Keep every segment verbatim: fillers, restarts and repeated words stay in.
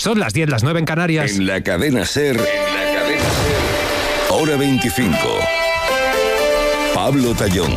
Son las diez, las nueve en Canarias. En la cadena SER, en la cadena SER, hora veinticinco. Pablo Tallón.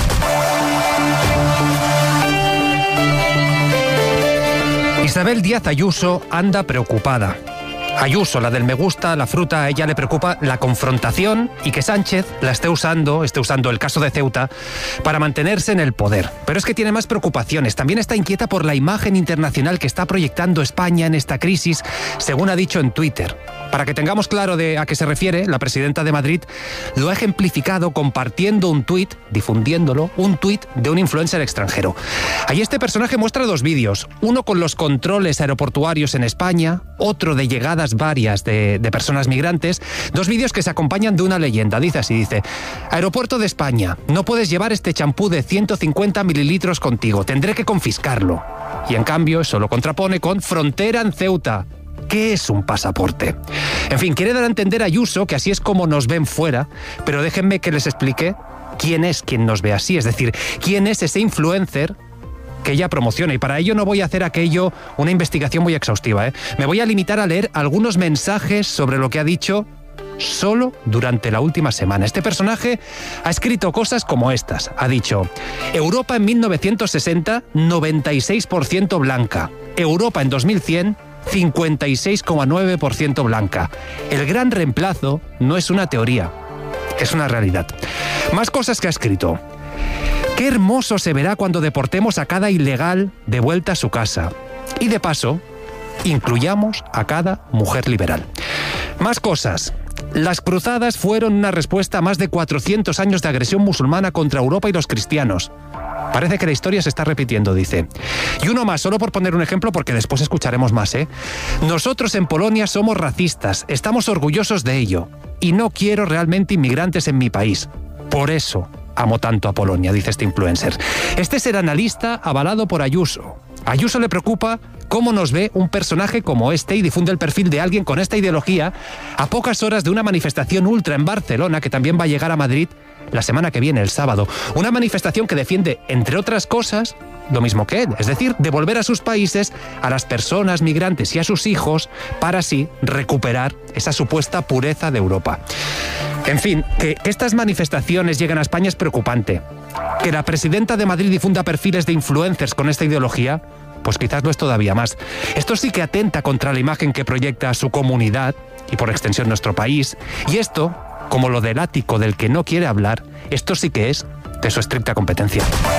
Isabel Díaz Ayuso anda preocupada. Ayuso, la del me gusta, la fruta, a ella le preocupa la confrontación y que Sánchez la esté usando, esté usando el caso de Ceuta para mantenerse en el poder. Pero es que tiene más preocupaciones. También está inquieta por la imagen internacional que está proyectando España en esta crisis, según ha dicho en Twitter. Para que tengamos claro de a qué se refiere, la presidenta de Madrid lo ha ejemplificado compartiendo un tuit, difundiéndolo, un tuit de un influencer extranjero. Ahí este personaje muestra dos vídeos, uno con los controles aeroportuarios en España, otro de llegadas varias de, de personas migrantes, dos vídeos que se acompañan de una leyenda. Dice así, dice: Aeropuerto de España, no puedes llevar este champú de ciento cincuenta mililitros contigo, tendré que confiscarlo. Y en cambio eso lo contrapone con frontera en Ceuta. ¿Qué es un pasaporte? En fin, quiere dar a entender a Ayuso que así es como nos ven fuera, pero déjenme que les explique quién es quien nos ve así, es decir, quién es ese influencer que ella promociona. Y para ello no voy a hacer aquello, una investigación muy exhaustiva, ¿eh? Me voy a limitar a leer algunos mensajes sobre lo que ha dicho solo durante la última semana. Este personaje ha escrito cosas como estas. Ha dicho: Europa en mil novecientos sesenta, noventa y seis por ciento blanca. Europa en dos mil cien, cincuenta y seis coma nueve por ciento blanca. El gran reemplazo no es una teoría, es una realidad. Más cosas que ha escrito. Qué hermoso se verá cuando deportemos a cada ilegal de vuelta a su casa. Y de paso, incluyamos a cada mujer liberal. Más cosas. Las cruzadas fueron una respuesta a más de cuatrocientos años de agresión musulmana contra Europa y los cristianos. Parece que la historia se está repitiendo, dice. Y uno más, solo por poner un ejemplo, porque después escucharemos más, ¿eh? Nosotros en Polonia somos racistas, estamos orgullosos de ello. Y no quiero realmente inmigrantes en mi país. Por eso amo tanto a Polonia, dice este influencer. Este es el analista avalado por Ayuso. A Ayuso le preocupa cómo nos ve un personaje como este y difunde el perfil de alguien con esta ideología a pocas horas de una manifestación ultra en Barcelona que también va a llegar a Madrid la semana que viene, el sábado. Una manifestación que defiende, entre otras cosas, lo mismo que él, es decir, devolver a sus países a las personas migrantes y a sus hijos para así recuperar esa supuesta pureza de Europa. En fin, que, que estas manifestaciones lleguen a España es preocupante. Que la presidenta de Madrid difunda perfiles de influencers con esta ideología, pues quizás lo es todavía más. Esto sí que atenta contra la imagen que proyecta a su comunidad y por extensión nuestro país. Y esto, como lo del ático del que no quiere hablar, esto sí que es de su estricta competencia.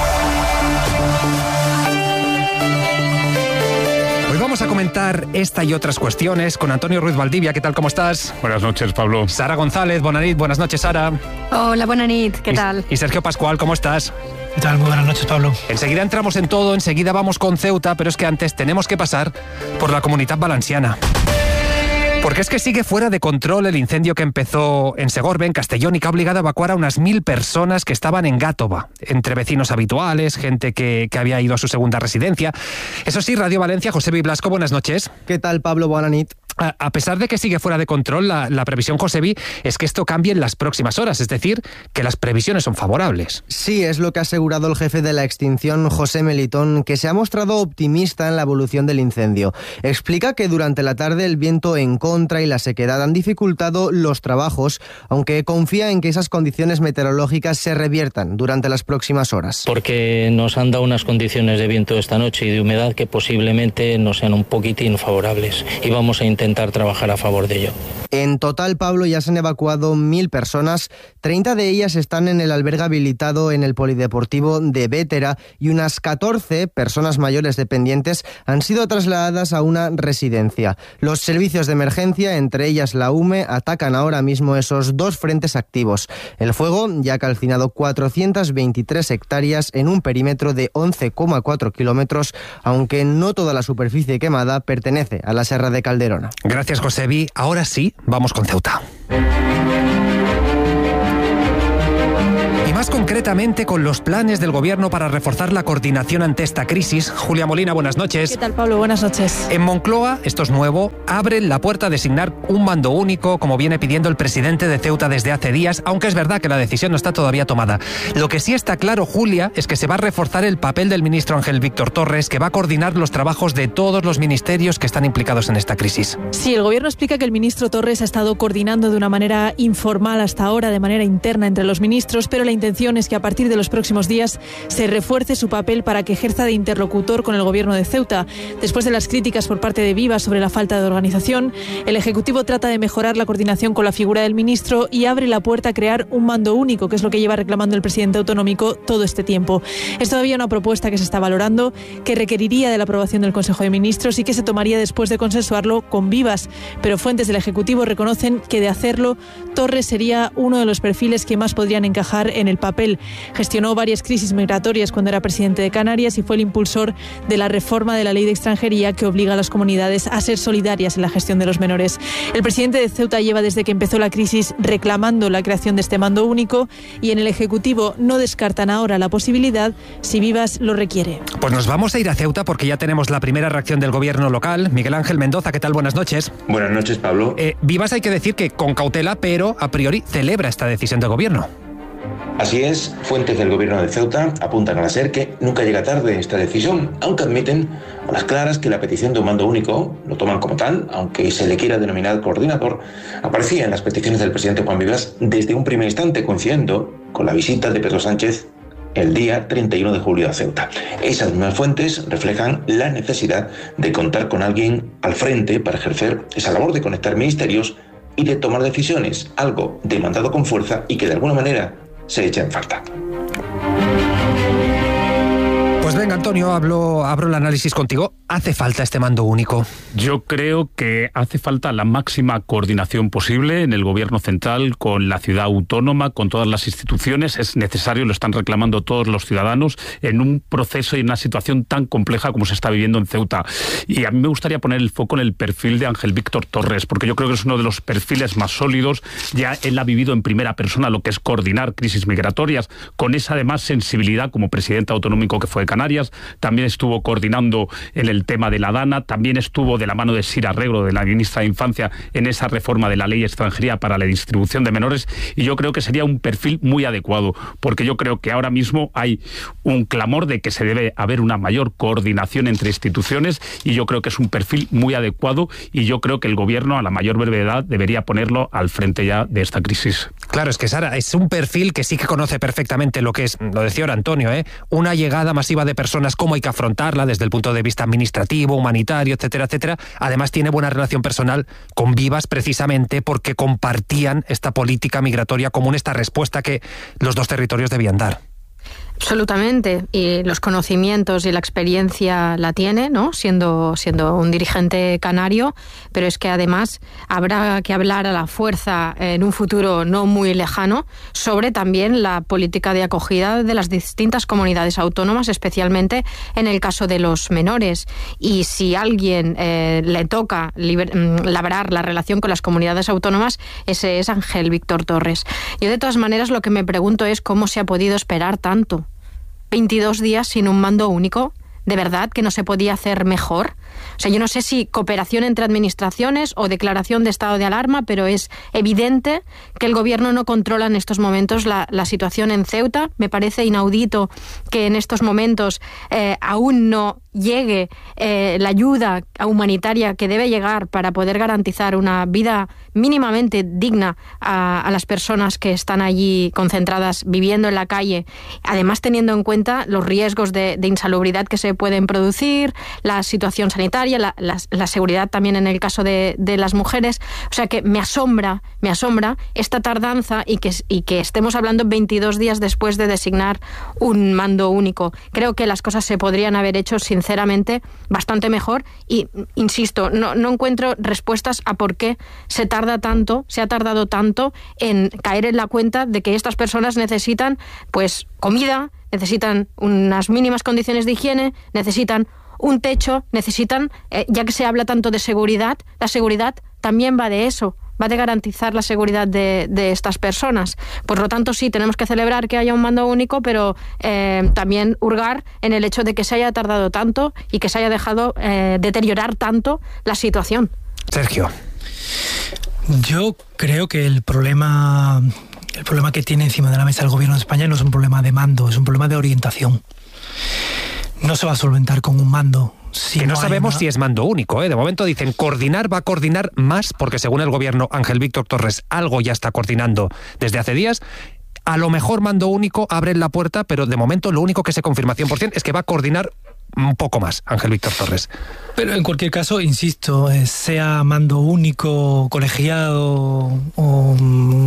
Hoy vamos a comentar esta y otras cuestiones con Antonio Ruiz Valdivia. ¿Qué tal? ¿Cómo estás? Buenas noches, Pablo. Sara González, bona nit. Buenas noches, Sara. Hola, buena nit. ¿Qué tal? Y, y Sergio Pascual, ¿cómo estás? ¿Qué tal? Muy buenas noches, Pablo. Enseguida entramos en todo, enseguida vamos con Ceuta, pero es que antes tenemos que pasar por la Comunitat Valenciana. Porque es que sigue fuera de control el incendio que empezó en Segorbe, en Castellón, y que ha obligado a evacuar a unas mil personas que estaban en Gàtova, entre vecinos habituales, gente que, que había ido a su segunda residencia. Eso sí, Radio Valencia, Josebi Blasco, buenas noches. ¿Qué tal, Pablo? Buena nit. A, a pesar de que sigue fuera de control, la, la previsión, Josebi, es que esto cambie en las próximas horas, es decir, que las previsiones son favorables. Sí, es lo que ha asegurado el jefe de la extinción, José Melitón, que se ha mostrado optimista en la evolución del incendio. Explica que durante la tarde el viento en contra y la sequedad han dificultado los trabajos, aunque confía en que esas condiciones meteorológicas se reviertan durante las próximas horas. Porque nos han dado unas condiciones de viento esta noche y de humedad que posiblemente nos sean un poquitín favorables, y vamos a intentar intentar trabajar a favor de ello. En total, Pablo, ya se han evacuado mil personas, treinta de ellas están en el albergue habilitado en el Polideportivo de Bétera y unas catorce personas mayores dependientes han sido trasladadas a una residencia. Los servicios de emergencia, entre ellas la U M E, atacan ahora mismo esos dos frentes activos. El fuego ya ha calcinado cuatrocientas veintitrés hectáreas en un perímetro de once coma cuatro kilómetros, aunque no toda la superficie quemada pertenece a la Serra de Calderona. Gracias, Josebi. Ahora sí, vamos con Ceuta. más concretamente con los planes del Gobierno para reforzar la coordinación ante esta crisis. Julia Molina, buenas noches. ¿Qué tal, Pablo? Buenas noches. En Moncloa, esto es nuevo, abren la puerta a designar un mando único, como viene pidiendo el presidente de Ceuta desde hace días, aunque es verdad que la decisión no está todavía tomada. Lo que sí está claro, Julia, es que se va a reforzar el papel del ministro Ángel Víctor Torres, que va a coordinar los trabajos de todos los ministerios que están implicados en esta crisis. Sí, el Gobierno explica que el ministro Torres ha estado coordinando de una manera informal hasta ahora, de manera interna entre los ministros, pero la intención es que a partir de los próximos días se refuerce su papel para que ejerza de interlocutor con el Gobierno de Ceuta. Después de las críticas por parte de Viva sobre la falta de organización, el Ejecutivo trata de mejorar la coordinación con la figura del ministro y abre la puerta a crear un mando único, que es lo que lleva reclamando el presidente autonómico todo este tiempo. Es todavía una propuesta que se está valorando, que requeriría de la aprobación del Consejo de Ministros y que se tomaría después de consensuarlo con Vivas, pero fuentes del Ejecutivo reconocen que de hacerlo, Torres sería uno de los perfiles que más podrían encajar en el papel. Gestionó varias crisis migratorias cuando era presidente de Canarias y fue el impulsor de la reforma de la ley de extranjería que obliga a las comunidades a ser solidarias en la gestión de los menores. El presidente de Ceuta lleva desde que empezó la crisis reclamando la creación de este mando único y en el Ejecutivo no descartan ahora la posibilidad si Vivas lo requiere. Pues nos vamos a ir a Ceuta porque ya tenemos la primera reacción del gobierno local. Miguel Ángel Mendoza, ¿qué tal? Buenas noches. Buenas noches, Pablo. Eh, Vivas hay que decir que con cautela, pero a priori celebra esta decisión del gobierno. Así es, fuentes del gobierno de Ceuta apuntan a la SER que nunca llega tarde esta decisión, aunque admiten a las claras que la petición de un mando único, lo toman como tal, aunque se le quiera denominar coordinador, aparecía en las peticiones del presidente Juan Vivas desde un primer instante, coincidiendo con la visita de Pedro Sánchez el día treinta y uno de julio a Ceuta. Esas mismas fuentes reflejan la necesidad de contar con alguien al frente para ejercer esa labor de conectar ministerios y de tomar decisiones, algo demandado con fuerza y que de alguna manera se echa en falta. Pues venga, Antonio, hablo, abro el análisis contigo. ¿Hace falta este mando único? Yo creo que hace falta la máxima coordinación posible en el gobierno central, con la ciudad autónoma, con todas las instituciones. Es necesario, lo están reclamando todos los ciudadanos, en un proceso y en una situación tan compleja como se está viviendo en Ceuta. Y a mí me gustaría poner el foco en el perfil de Ángel Víctor Torres, porque yo creo que es uno de los perfiles más sólidos. Ya él ha vivido en primera persona lo que es coordinar crisis migratorias, con esa además sensibilidad como presidente autonómico que fue de Canarias. También estuvo coordinando en el tema de la DANA, también estuvo de la mano de Sira Arregro, de la ministra de Infancia, en esa reforma de la ley de extranjería para la distribución de menores, y yo creo que sería un perfil muy adecuado, porque yo creo que ahora mismo hay un clamor de que se debe haber una mayor coordinación entre instituciones, y yo creo que es un perfil muy adecuado, y yo creo que el gobierno a la mayor brevedad debería ponerlo al frente ya de esta crisis. Claro, es que Sara, es un perfil que sí que conoce perfectamente lo que es, lo decía ahora Antonio, ¿eh? una llegada masiva de personas, cómo hay que afrontarla desde el punto de vista administrativo, humanitario, etcétera, etcétera. Además tiene buena relación personal con Vivas precisamente porque compartían esta política migratoria común, esta respuesta que los dos territorios debían dar. Absolutamente, y los conocimientos y la experiencia la tiene, ¿no? Siendo, siendo un dirigente canario, pero es que además habrá que hablar a la fuerza en un futuro no muy lejano sobre también la política de acogida de las distintas comunidades autónomas, especialmente en el caso de los menores. Y si a alguien eh, le toca liber, labrar la relación con las comunidades autónomas, ese es Ángel Víctor Torres. Yo de todas maneras lo que me pregunto es cómo se ha podido esperar tanto. veintidós días sin un mando único. ¿De verdad que no se podía hacer mejor? O sea, yo no sé si cooperación entre administraciones o declaración de estado de alarma, pero es evidente que el gobierno no controla en estos momentos la, la situación en Ceuta. Me parece inaudito que en estos momentos eh, aún no llegue eh, la ayuda humanitaria que debe llegar para poder garantizar una vida mínimamente digna a, a las personas que están allí concentradas viviendo en la calle, además teniendo en cuenta los riesgos de, de insalubridad que se pueden producir, la situación sanitaria, la, la, la seguridad también en el caso de, de las mujeres. O sea que me asombra, me asombra esta tardanza y que, y que estemos hablando veintidós días después de designar un mando único. Creo que las cosas se podrían haber hecho sinceramente bastante mejor y, insisto, no, no encuentro respuestas a por qué se tarda tanto, se ha tardado tanto en caer en la cuenta de que estas personas necesitan pues comida, necesitan unas mínimas condiciones de higiene, necesitan un techo, necesitan, eh, ya que se habla tanto de seguridad, la seguridad también va de eso, va a garantizar la seguridad de, de estas personas. Por lo tanto, sí, tenemos que celebrar que haya un mando único, pero eh, también hurgar en el hecho de que se haya tardado tanto y que se haya dejado eh, deteriorar tanto la situación. Sergio. Yo creo que el problema, el problema que tiene encima de la mesa el gobierno de España no es un problema de mando, es un problema de orientación. No se va a solventar con un mando. Si que no, no sabemos una... si es mando único, ¿eh? De momento dicen coordinar, va a coordinar más, porque según el gobierno Ángel Víctor Torres, algo ya está coordinando desde hace días. A lo mejor mando único, abren la puerta, pero de momento lo único que se confirma cien por ciento es que va a coordinar un poco más Ángel Víctor Torres. Pero en cualquier caso, insisto, sea mando único, colegiado o, o,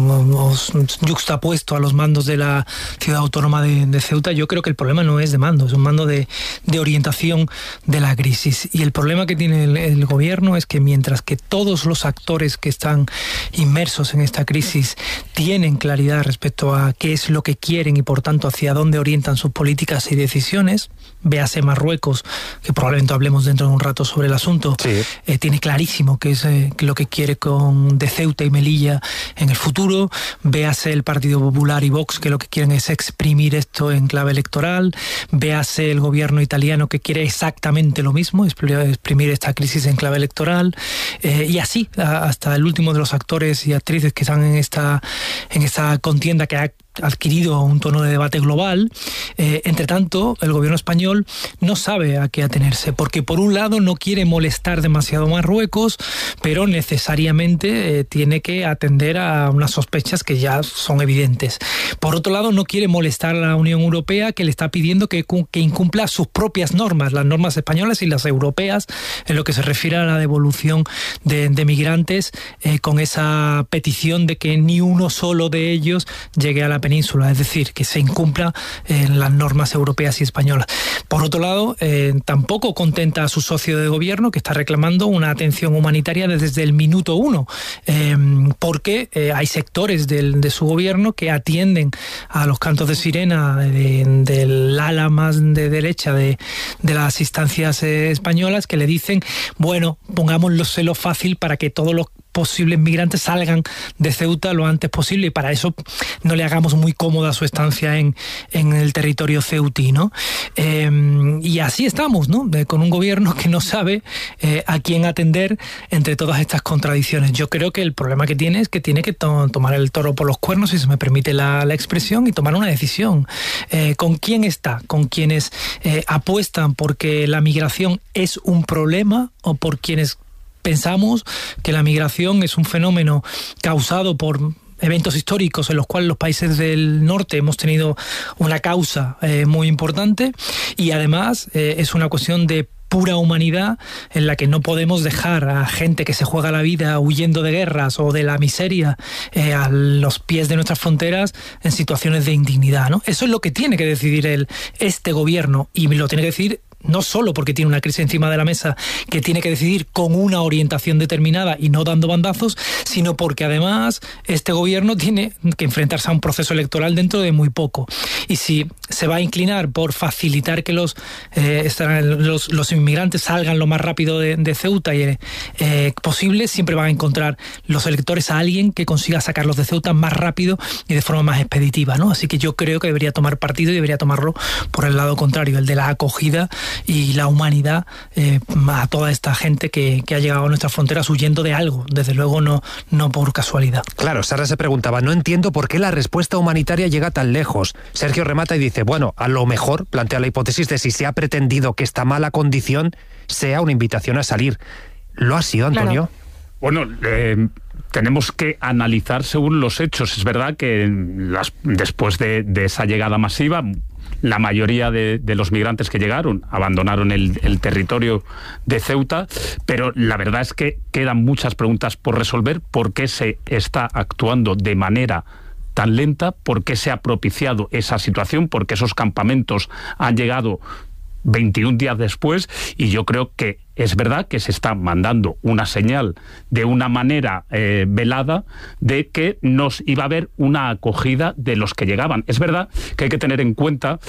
o yuxtapuesto a los mandos de la ciudad autónoma de, de Ceuta, yo creo que el problema no es de mando, es un mando de, de orientación de la crisis. Y el problema que tiene el, el gobierno es que mientras que todos los actores que están inmersos en esta crisis tienen claridad respecto a qué es lo que quieren y por tanto hacia dónde orientan sus políticas y decisiones, véase Marruecos, que probablemente hablemos dentro de un rato sobre el asunto, sí. eh, tiene clarísimo qué es eh, lo que quiere con de Ceuta y Melilla en el futuro. Véase el Partido Popular y Vox, que lo que quieren es exprimir esto en clave electoral. Véase el gobierno italiano, que quiere exactamente lo mismo, exprimir esta crisis en clave electoral. Eh, y así, hasta el último de los actores y actrices que están en esta, en esta contienda que ha adquirido un tono de debate global. Eh, entre tanto, el gobierno español no sabe a qué atenerse, porque por un lado no quiere molestar demasiado a Marruecos, pero necesariamente eh, tiene que atender a unas sospechas que ya son evidentes. Por otro lado, no quiere molestar a la Unión Europea, que le está pidiendo que, que incumpla sus propias normas, las normas españolas y las europeas, en lo que se refiere a la devolución de, de migrantes, eh, con esa petición de que ni uno solo de ellos llegue a la península, es decir, que se incumpla en eh, las normas europeas y españolas. Por otro lado, eh, tampoco contenta a su socio de gobierno, que está reclamando una atención humanitaria desde el minuto uno, eh, porque eh, hay sectores del, de su gobierno que atienden a los cantos de sirena de, del ala más de derecha de, de las instancias eh, españolas, que le dicen, bueno, pongámoslo fácil para que todos los posibles migrantes salgan de Ceuta lo antes posible, y para eso no le hagamos muy cómoda su estancia en, en el territorio ceutino. Eh, y así estamos, ¿no? De, con un gobierno que no sabe eh, a quién atender entre todas estas contradicciones. Yo creo que el problema que tiene es que tiene que to- tomar el toro por los cuernos, si se me permite la, la expresión, y tomar una decisión. Eh, ¿Con quién está? ¿Con quienes eh, apuestan porque la migración es un problema, o por quienes pensamos que la migración es un fenómeno causado por eventos históricos en los cuales los países del norte hemos tenido una causa eh, muy importante, y además eh, es una cuestión de pura humanidad en la que no podemos dejar a gente que se juega la vida huyendo de guerras o de la miseria eh, a los pies de nuestras fronteras en situaciones de indignidad, ¿no? Eso es lo que tiene que decidir el, este gobierno, y lo tiene que decidir no solo porque tiene una crisis encima de la mesa que tiene que decidir con una orientación determinada y no dando bandazos, sino porque además este gobierno tiene que enfrentarse a un proceso electoral dentro de muy poco. Y si se va a inclinar por facilitar que los, eh, los, los inmigrantes salgan lo más rápido de, de Ceuta y, eh, posible, siempre van a encontrar los electores a alguien que consiga sacarlos de Ceuta más rápido y de forma más expeditiva, ¿no? Así que yo creo que debería tomar partido y debería tomarlo por el lado contrario, el de la acogida y la humanidad eh, a toda esta gente que, que ha llegado a nuestras fronteras huyendo de algo, desde luego no, no por casualidad. Claro, Sara se preguntaba, no entiendo por qué la respuesta humanitaria llega tan lejos. Sergio remata y dice, bueno, a lo mejor plantea la hipótesis de si se ha pretendido que esta mala condición sea una invitación a salir. ¿Lo ha sido, Antonio? Claro. Bueno, eh... tenemos que analizar según los hechos. Es verdad que las, después de, de esa llegada masiva, la mayoría de, de los migrantes que llegaron abandonaron el, el territorio de Ceuta, pero la verdad es que quedan muchas preguntas por resolver. ¿Por qué se está actuando de manera tan lenta? ¿Por qué se ha propiciado esa situación? ¿Por qué esos campamentos han llegado veintiún días después? Y yo creo que es verdad que se está mandando una señal de una manera eh, velada de que nos iba a haber una acogida de los que llegaban. Es verdad que hay que tener en cuenta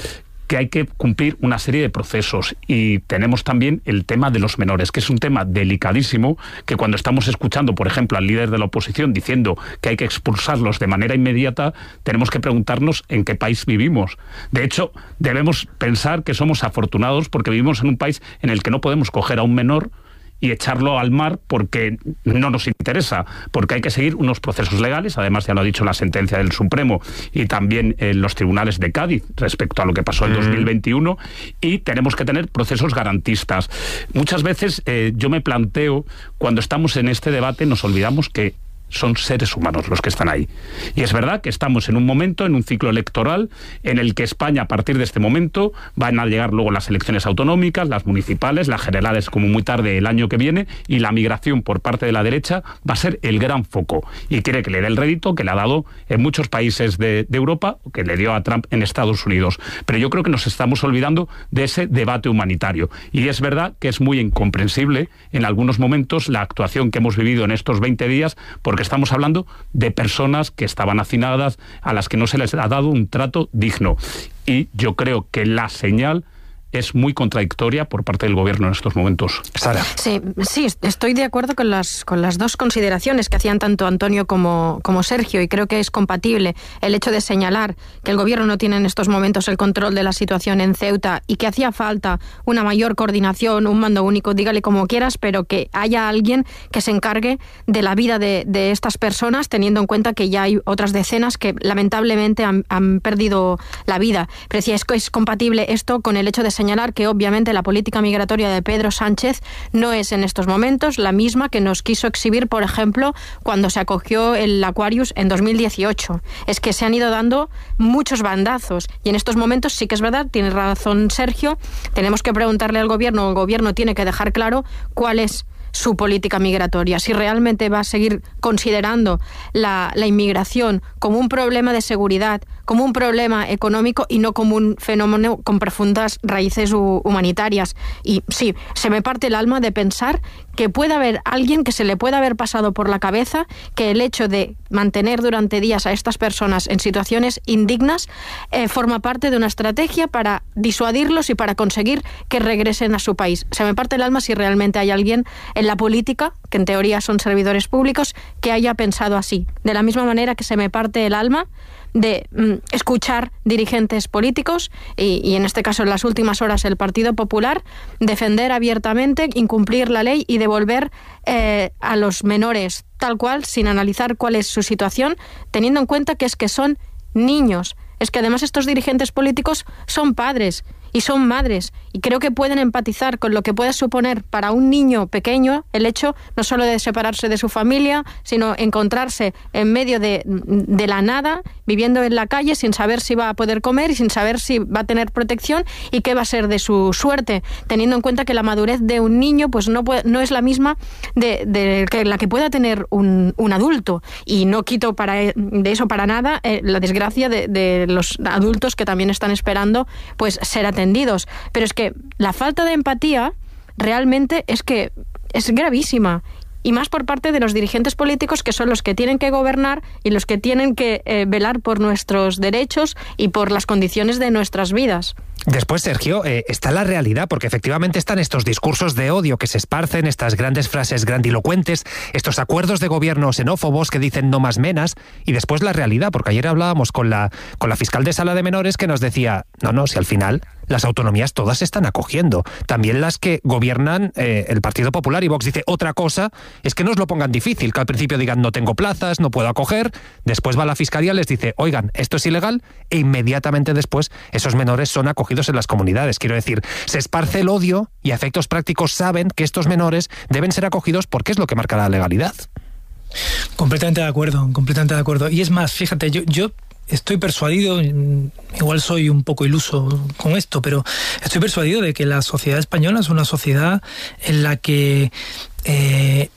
que hay que cumplir una serie de procesos. Y tenemos también el tema de los menores, que es un tema delicadísimo, que cuando estamos escuchando, por ejemplo, al líder de la oposición diciendo que hay que expulsarlos de manera inmediata, tenemos que preguntarnos en qué país vivimos. De hecho, debemos pensar que somos afortunados porque vivimos en un país en el que no podemos coger a un menor y echarlo al mar porque no nos interesa, porque hay que seguir unos procesos legales, además ya lo ha dicho la sentencia del Supremo y también en eh, los tribunales de Cádiz respecto a lo que pasó en mm. dos mil veintiuno, y tenemos que tener procesos garantistas. Muchas veces eh, yo me planteo, cuando estamos en este debate, nos olvidamos que son seres humanos los que están ahí. Y es verdad que estamos en un momento, en un ciclo electoral, en el que España, a partir de este momento, van a llegar luego las elecciones autonómicas, las municipales, las generales como muy tarde el año que viene, y la migración por parte de la derecha va a ser el gran foco. Y quiere que le dé el rédito que le ha dado en muchos países de, de Europa, que le dio a Trump en Estados Unidos. Pero yo creo que nos estamos olvidando de ese debate humanitario. Y es verdad que es muy incomprensible en algunos momentos la actuación que hemos vivido en estos veinte días, porque estamos hablando de personas que estaban hacinadas, a las que no se les ha dado un trato digno. Y yo creo que la señal es muy contradictoria por parte del gobierno en estos momentos. Sara. Sí, sí, estoy de acuerdo con las, con las dos consideraciones que hacían tanto Antonio como, como Sergio, y creo que es compatible el hecho de señalar que el gobierno no tiene en estos momentos el control de la situación en Ceuta y que hacía falta una mayor coordinación, un mando único, dígale como quieras, pero que haya alguien que se encargue de la vida de, de estas personas, teniendo en cuenta que ya hay otras decenas que lamentablemente han, han perdido la vida. Pero decía, es, es compatible esto con el hecho de señalar que obviamente la política migratoria de Pedro Sánchez no es en estos momentos la misma que nos quiso exhibir, por ejemplo, cuando se acogió el Aquarius en dos mil dieciocho. Es que se han ido dando muchos bandazos y en estos momentos sí que es verdad, tiene razón Sergio, tenemos que preguntarle al gobierno, el gobierno tiene que dejar claro cuál es su política migratoria, si realmente va a seguir considerando la, la inmigración como un problema de seguridad, como un problema económico y no como un fenómeno con profundas raíces hu- humanitarias. Y sí, se me parte el alma de pensar que pueda haber alguien que se le pueda haber pasado por la cabeza que el hecho de mantener durante días a estas personas en situaciones indignas eh, forma parte de una estrategia para disuadirlos y para conseguir que regresen a su país. Se me parte el alma si realmente hay alguien en la política, que en teoría son servidores públicos, que haya pensado así. De la misma manera que se me parte el alma de mm, escuchar dirigentes políticos y, y en este caso en las últimas horas el Partido Popular defender abiertamente, incumplir la ley y devolver eh, a los menores tal cual, sin analizar cuál es su situación, teniendo en cuenta que es que son niños. Es que además estos dirigentes políticos son padres y son madres, y creo que pueden empatizar con lo que puede suponer para un niño pequeño el hecho no solo de separarse de su familia, sino encontrarse en medio de, de la nada, viviendo en la calle sin saber si va a poder comer y sin saber si va a tener protección y qué va a ser de su suerte, teniendo en cuenta que la madurez de un niño pues no, puede, no es la misma de, de que la que pueda tener un, un adulto, y no quito para, de eso para nada eh, la desgracia de, de los adultos que también están esperando pues ser atendidos. Pero es que la falta de empatía realmente es que es gravísima. Y más por parte de los dirigentes políticos, que son los que tienen que gobernar y los que tienen que eh, velar por nuestros derechos y por las condiciones de nuestras vidas. Después, Sergio, eh, está la realidad, porque efectivamente están estos discursos de odio que se esparcen, estas grandes frases grandilocuentes, estos acuerdos de gobierno xenófobos que dicen no más menas, y después la realidad, porque ayer hablábamos con la, con la fiscal de Sala de Menores que nos decía, no, no, si al final las autonomías todas se están acogiendo, también las que gobiernan eh, el Partido Popular, y Vox dice otra cosa, es que no os lo pongan difícil, que al principio digan no tengo plazas, no puedo acoger, después va la fiscalía, les dice, oigan, esto es ilegal, e inmediatamente después esos menores son acogidos en las comunidades. Quiero decir, se esparce el odio y a efectos prácticos saben que estos menores deben ser acogidos porque es lo que marca la legalidad. Completamente de acuerdo, completamente de acuerdo. Y es más, fíjate, yo, yo estoy persuadido, igual soy un poco iluso con esto, pero estoy persuadido de que la sociedad española es una sociedad en la que eh,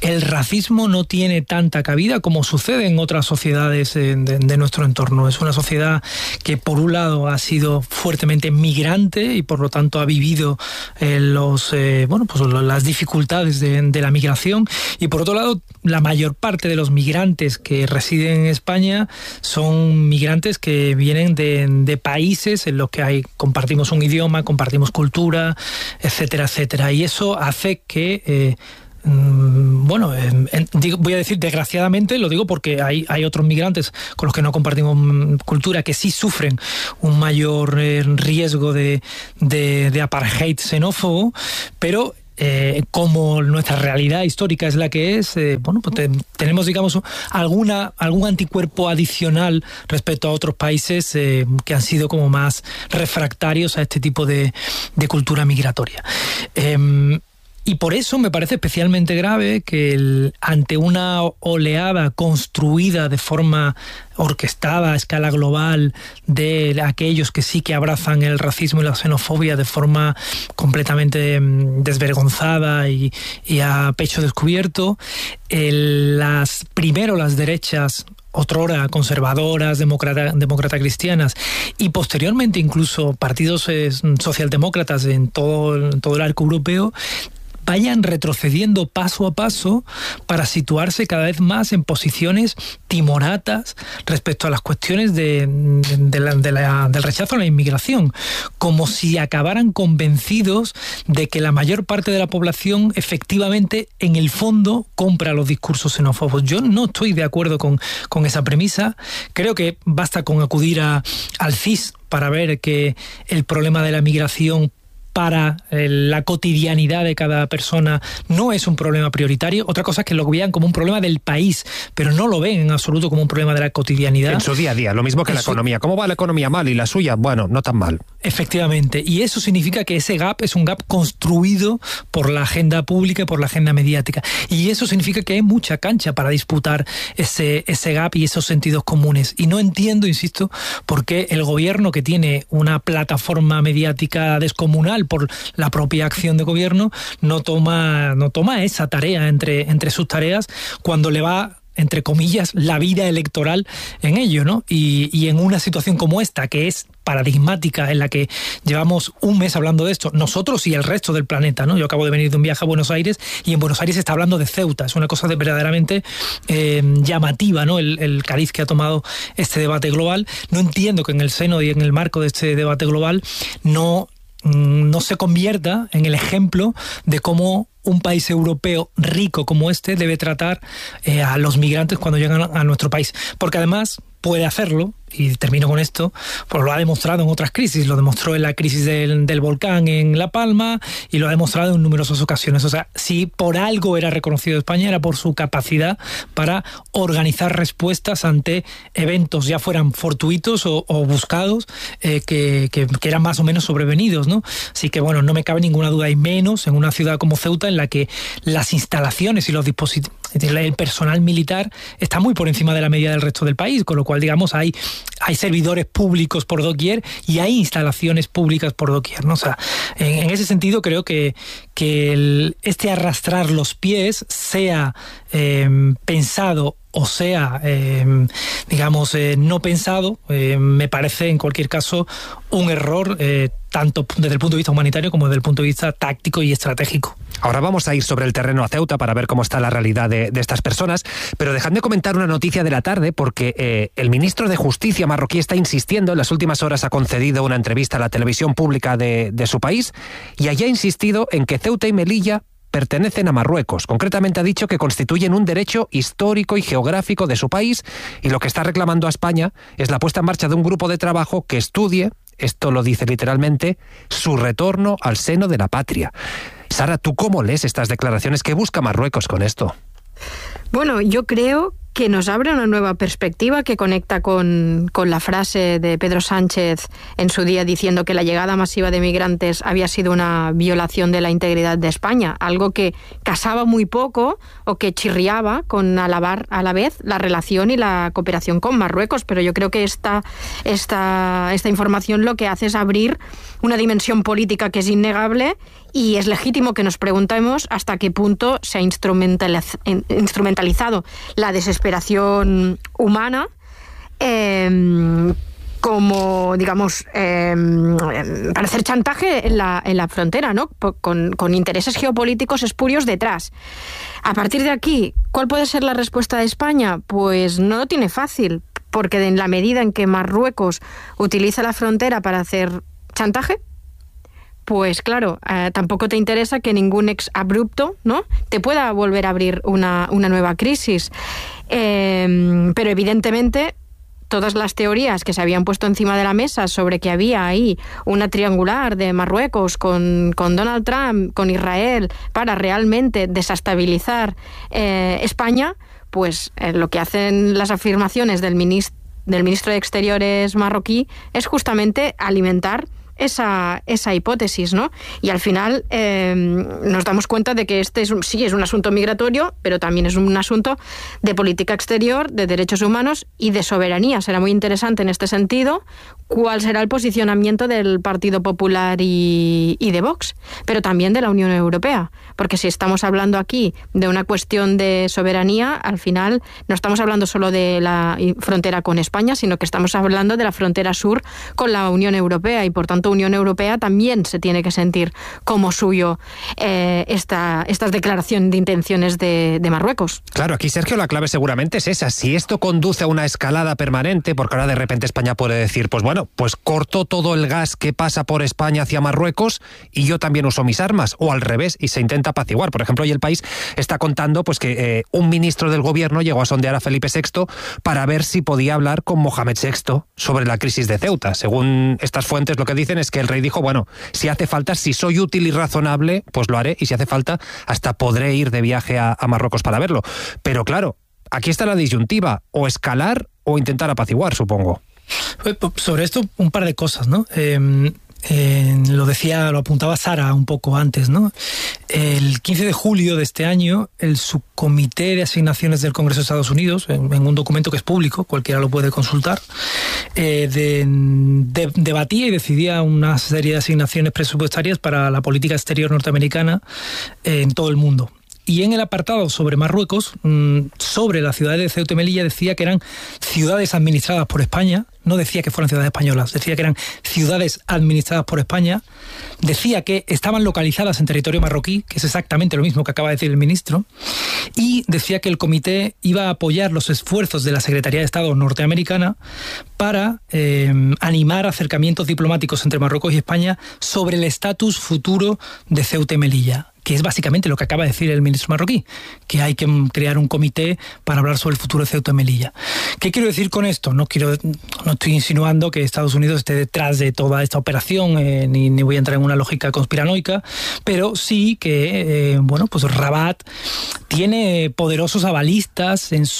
el racismo no tiene tanta cabida como sucede en otras sociedades de, de, de nuestro entorno. Es una sociedad que por un lado ha sido fuertemente migrante y por lo tanto ha vivido eh, los eh, bueno pues las dificultades de, de la migración, y por otro lado la mayor parte de los migrantes que residen en España son migrantes que vienen de, de países en los que hay compartimos un idioma, compartimos cultura, etcétera, etcétera, y eso hace que eh, bueno, eh, digo, voy a decir desgraciadamente, lo digo porque hay, hay otros migrantes con los que no compartimos cultura que sí sufren un mayor eh, riesgo de, de, de apartheid xenófobo, pero Eh, como nuestra realidad histórica es la que es, eh, bueno, pues te, tenemos, digamos, alguna algún anticuerpo adicional respecto a otros países eh, que han sido como más refractarios a este tipo de, de cultura migratoria. Eh, Y por eso me parece especialmente grave que el, ante una oleada construida de forma orquestada a escala global de aquellos que sí que abrazan el racismo y la xenofobia de forma completamente desvergonzada y, y a pecho descubierto, el, las primero las derechas otrora conservadoras, demócrata, demócrata cristianas, y posteriormente incluso partidos eh, socialdemócratas en todo, en todo el arco europeo, vayan retrocediendo paso a paso para situarse cada vez más en posiciones timoratas respecto a las cuestiones de, de la, de la, del rechazo a la inmigración, como si acabaran convencidos de que la mayor parte de la población efectivamente en el fondo compra los discursos xenófobos. Yo no estoy de acuerdo con, con esa premisa. Creo que basta con acudir a, al C I S para ver que el problema de la migración para eh, la cotidianidad de cada persona no es un problema prioritario. Otra cosa es que lo vean como un problema del país, pero no lo ven en absoluto como un problema de la cotidianidad. En su día a día, lo mismo que en la su... economía. ¿Cómo va la economía? Mal, y la suya, bueno, no tan mal. Efectivamente, y eso significa que ese gap es un gap construido por la agenda pública y por la agenda mediática, y eso significa que hay mucha cancha para disputar ese, ese gap y esos sentidos comunes, y no entiendo, insisto, por qué el gobierno, que tiene una plataforma mediática descomunal por la propia acción de gobierno, no toma, no toma esa tarea entre, entre sus tareas cuando le va, entre comillas, la vida electoral en ello, ¿no? Y, y en una situación como esta, que es paradigmática, en la que llevamos un mes hablando de esto, nosotros y el resto del planeta, ¿no? Yo acabo de venir de un viaje a Buenos Aires y en Buenos Aires se está hablando de Ceuta. Es una cosa de verdaderamente eh, llamativa, ¿no? El, el cariz que ha tomado este debate global. No entiendo que en el seno y en el marco de este debate global no no se convierta en el ejemplo de cómo un país europeo rico como este debe tratar eh, a los migrantes cuando llegan a nuestro país. Porque además puede hacerlo, y termino con esto, pues lo ha demostrado en otras crisis. Lo demostró en la crisis del, del volcán en La Palma y lo ha demostrado en numerosas ocasiones. O sea, si por algo era reconocido España, era por su capacidad para organizar respuestas ante eventos, ya fueran fortuitos o, o buscados, eh, que, que, que eran más o menos sobrevenidos, ¿no? Así que, bueno, no me cabe ninguna duda, y menos en una ciudad como Ceuta, en la que las instalaciones y los dispositivos, el personal militar está muy por encima de la media del resto del país, con lo cual, digamos, hay, hay servidores públicos por doquier y hay instalaciones públicas por doquier, ¿no? O sea, en, en ese sentido creo que, que el, este arrastrar los pies, sea eh, pensado o sea, eh, digamos, eh, no pensado, eh, me parece en cualquier caso un error, eh, tanto desde el punto de vista humanitario como desde el punto de vista táctico y estratégico. Ahora vamos a ir sobre el terreno a Ceuta para ver cómo está la realidad de, de estas personas, pero dejadme comentar una noticia de la tarde, porque eh, el ministro de Justicia marroquí está insistiendo. En las últimas horas ha concedido una entrevista a la televisión pública de, de su país, y allí ha insistido en que Ceuta y Melilla pertenecen a Marruecos. Concretamente ha dicho que constituyen un derecho histórico y geográfico de su país, y lo que está reclamando a España es la puesta en marcha de un grupo de trabajo que estudie, esto lo dice literalmente, su retorno al seno de la patria. Sara, ¿tú cómo lees estas declaraciones? ¿Qué busca Marruecos con esto? Bueno, yo creo que nos abre una nueva perspectiva que conecta con, con la frase de Pedro Sánchez en su día diciendo que la llegada masiva de migrantes había sido una violación de la integridad de España, algo que casaba muy poco o que chirriaba con alabar a la vez la relación y la cooperación con Marruecos, pero yo creo que esta, esta, esta información lo que hace es abrir una dimensión política que es innegable y es legítimo que nos preguntemos hasta qué punto se ha instrumentaliz- instrumentalizado la desesperación humana eh, como, digamos, eh, para hacer chantaje en la, en la frontera, ¿no? Con, con intereses geopolíticos espurios detrás. A partir de aquí, ¿cuál puede ser la respuesta de España? Pues no lo tiene fácil, porque en la medida en que Marruecos utiliza la frontera para hacer chantaje, pues claro, eh, tampoco te interesa que ningún ex abrupto, ¿no?, te pueda volver a abrir una, una nueva crisis. Eh, pero evidentemente todas las teorías que se habían puesto encima de la mesa sobre que había ahí una triangular de Marruecos con, con Donald Trump, con Israel, para realmente desestabilizar eh, España, pues eh, lo que hacen las afirmaciones del ministro, del ministro de Exteriores marroquí es justamente alimentar esa, esa hipótesis, ¿no? Y al final eh, nos damos cuenta de que este es un, sí es un asunto migratorio, pero también es un asunto de política exterior, de derechos humanos y de soberanía. Será muy interesante en este sentido cuál será el posicionamiento del Partido Popular y, y de Vox, pero también de la Unión Europea, porque si estamos hablando aquí de una cuestión de soberanía, al final no estamos hablando solo de la frontera con España, sino que estamos hablando de la frontera sur con la Unión Europea, y por tanto Unión Europea también se tiene que sentir como suyo eh, esta, estas declaraciones de intenciones de, de Marruecos. Claro, aquí, Sergio, la clave seguramente es esa. Si esto conduce a una escalada permanente, porque ahora de repente España puede decir, pues bueno, pues corto todo el gas que pasa por España hacia Marruecos y yo también uso mis armas, o al revés, y se intenta apaciguar. Por ejemplo, hoy El País está contando pues que eh, un ministro del gobierno llegó a sondear a Felipe sexto para ver si podía hablar con Mohamed sexto sobre la crisis de Ceuta. Según estas fuentes, lo que dicen es que el rey dijo, bueno, si hace falta, si soy útil y razonable, pues lo haré, y si hace falta, hasta podré ir de viaje a, a Marruecos para verlo. Pero claro, aquí está la disyuntiva, o escalar o intentar apaciguar, supongo. Sobre esto, un par de cosas, ¿no? Eh, eh, lo decía, lo apuntaba Sara un poco antes, ¿no? El quince de julio de este año, el subcomité de asignaciones del Congreso de Estados Unidos, en, en un documento que es público, cualquiera lo puede consultar, eh, de, de, debatía y decidía una serie de asignaciones presupuestarias para la política exterior norteamericana eh, en todo el mundo. Y en el apartado sobre Marruecos, sobre la ciudad de Ceuta y Melilla, decía que eran ciudades administradas por España. No decía que fueran ciudades españolas, decía que eran ciudades administradas por España. Decía que estaban localizadas en territorio marroquí, que es exactamente lo mismo que acaba de decir el ministro. Y decía que el comité iba a apoyar los esfuerzos de la Secretaría de Estado norteamericana para eh, animar acercamientos diplomáticos entre Marruecos y España sobre el estatus futuro de Ceuta y Melilla, que es básicamente lo que acaba de decir el ministro marroquí, que hay que crear un comité para hablar sobre el futuro de Ceuta y Melilla. ¿Qué quiero decir con esto? No quiero, no estoy insinuando que Estados Unidos esté detrás de toda esta operación, eh, ni, ni voy a entrar en una lógica conspiranoica, pero sí que, eh, bueno, pues Rabat tiene poderosos avalistas en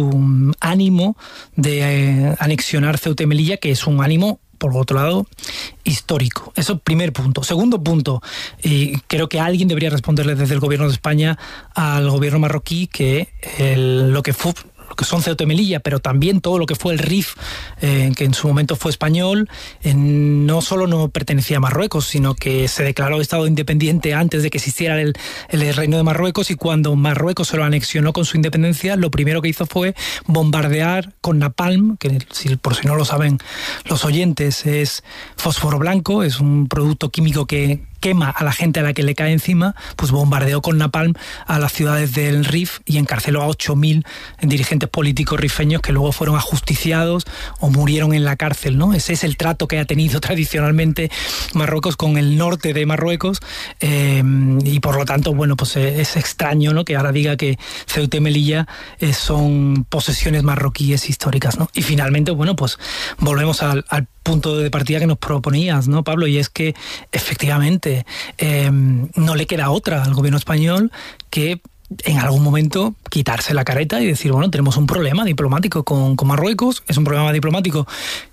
su ánimo de eh, anexionar Ceuta y Melilla, que es un ánimo, por otro lado, histórico. Eso, primer punto. Segundo punto, y creo que alguien debería responderle desde el gobierno de España al gobierno marroquí que el, lo que fue, lo que son Ceuta y Melilla, pero también todo lo que fue el R I F, eh, que en su momento fue español, eh, no solo no pertenecía a Marruecos, sino que se declaró Estado independiente antes de que existiera el, el Reino de Marruecos, y cuando Marruecos se lo anexionó con su independencia, lo primero que hizo fue bombardear con napalm, que si, por si no lo saben los oyentes, es fósforo blanco, es un producto químico que quema a la gente a la que le cae encima, pues bombardeó con napalm a las ciudades del R I F y encarceló a ocho mil dirigentes políticos rifeños que luego fueron ajusticiados o murieron en la cárcel, ¿no? Ese es el trato que ha tenido tradicionalmente Marruecos con el norte de Marruecos, eh, y por lo tanto, bueno, pues es extraño, ¿no?, que ahora diga que Ceuta y Melilla eh, son posesiones marroquíes históricas, ¿no? Y finalmente, bueno, pues volvemos al, al punto de partida que nos proponías, ¿no, Pablo? Y es que efectivamente eh, no le queda otra al gobierno español que en algún momento quitarse la careta y decir, bueno, tenemos un problema diplomático con, con Marruecos, es un problema diplomático